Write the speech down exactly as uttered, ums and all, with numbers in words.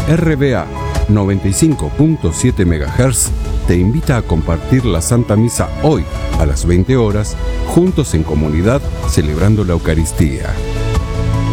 R B A noventa y cinco punto siete megahertz te invita a compartir la Santa Misa hoy a las veinte horas, juntos en comunidad celebrando la Eucaristía.